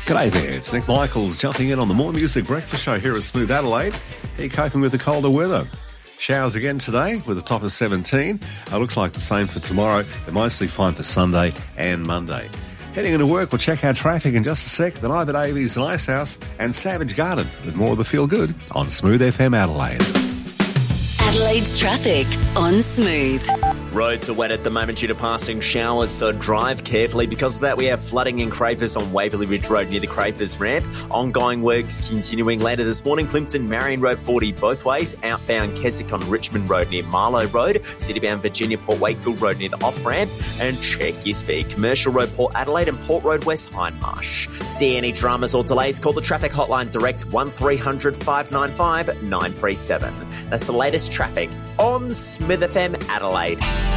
G'day there, it's Nick Michaels jumping in on the More Music Breakfast Show here at Smooth Adelaide. How are you coping with the colder weather? Showers again today with a top of 17. Looks like the same for tomorrow, but mostly fine for Sunday and Monday. Heading into work, we'll check out traffic in just a sec. Then I've at Avies and Icehouse and Savage Garden with more of the Feel Good on Smooth FM Adelaide. Adelaide's traffic on Smooth. Roads are wet at the moment due to passing showers, so drive carefully. Because of that, we have flooding in Crafers on Waverley Ridge Road near the Crafers ramp. Ongoing works continuing later this morning. Plimpton Marion Road 40 both ways. Outbound Keswick on Richmond Road near Marlow Road. Citybound Virginia Port Wakefield Road near the off-ramp. And check your speed. Commercial Road Port Adelaide and Port Road West Hindmarsh. See any dramas or delays? Call the traffic hotline direct 1300 595 937. That's the latest traffic on Smith FM Adelaide.